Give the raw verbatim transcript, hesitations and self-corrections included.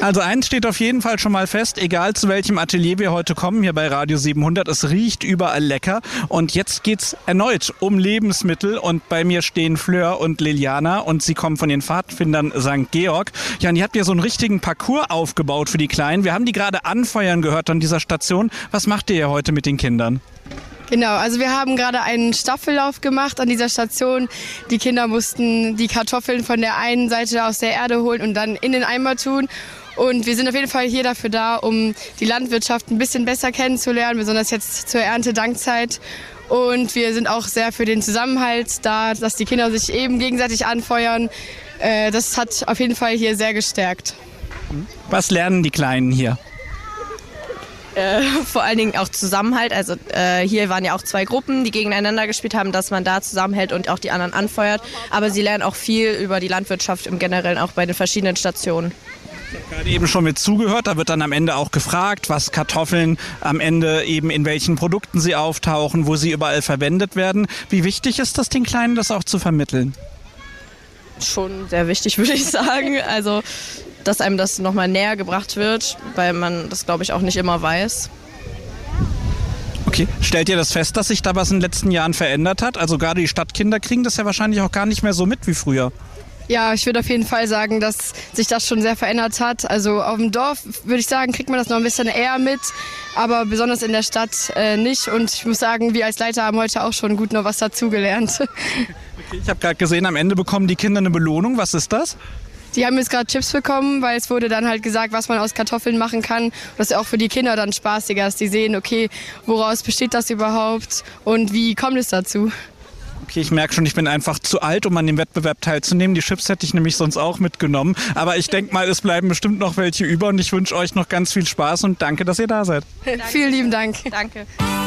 Also eins steht auf jeden Fall schon mal fest, egal zu welchem Atelier wir heute kommen, hier bei Radio siebenhundert, es riecht überall lecker. Und jetzt geht's erneut um Lebensmittel und bei mir stehen Fleur und Liliana und sie kommen von den Pfadfindern Sankt Georg. Ja, und ihr habt ja so einen richtigen Parcours aufgebaut für die Kleinen. Wir haben die gerade anfeuern gehört an dieser Station. Was macht ihr hier heute mit den Kindern? Genau, also wir haben gerade einen Staffellauf gemacht an dieser Station. Die Kinder mussten die Kartoffeln von der einen Seite aus der Erde holen und dann in den Eimer tun. Und wir sind auf jeden Fall hier dafür da, um die Landwirtschaft ein bisschen besser kennenzulernen, besonders jetzt zur Erntedankzeit. Und wir sind auch sehr für den Zusammenhalt da, dass die Kinder sich eben gegenseitig anfeuern. Das hat auf jeden Fall hier sehr gestärkt. Was lernen die Kleinen hier? Äh, vor allen Dingen auch Zusammenhalt. Also äh, hier waren ja auch zwei Gruppen, die gegeneinander gespielt haben, dass man da zusammenhält und auch die anderen anfeuert. Aber sie lernen auch viel über die Landwirtschaft im Generellen, auch bei den verschiedenen Stationen. Ich habe gerade eben schon mit zugehört, da wird dann am Ende auch gefragt, was Kartoffeln am Ende eben in welchen Produkten sie auftauchen, wo sie überall verwendet werden. Wie wichtig ist das den Kleinen, das auch zu vermitteln? Schon sehr wichtig, würde ich sagen. Also, dass einem das nochmal näher gebracht wird, weil man das, glaube ich, auch nicht immer weiß. Okay, stellt ihr das fest, dass sich da was in den letzten Jahren verändert hat? Also gerade die Stadtkinder kriegen das ja wahrscheinlich auch gar nicht mehr so mit wie früher. Ja, ich würde auf jeden Fall sagen, dass sich das schon sehr verändert hat. Also auf dem Dorf, würde ich sagen, kriegt man das noch ein bisschen eher mit, aber besonders in der Stadt äh, nicht. Und ich muss sagen, wir als Leiter haben heute auch schon gut noch was dazugelernt. Okay, ich habe gerade gesehen, am Ende bekommen die Kinder eine Belohnung. Was ist das? Die haben jetzt gerade Chips bekommen, weil es wurde dann halt gesagt, was man aus Kartoffeln machen kann. Das ist auch für die Kinder dann spaßiger, dass die sehen, okay, woraus besteht das überhaupt und wie kommt es dazu? Okay, ich merke schon, ich bin einfach zu alt, um an dem Wettbewerb teilzunehmen. Die Chips hätte ich nämlich sonst auch mitgenommen. Aber ich denke mal, es bleiben bestimmt noch welche über und ich wünsche euch noch ganz viel Spaß und danke, dass ihr da seid. Vielen lieben Dank. Danke.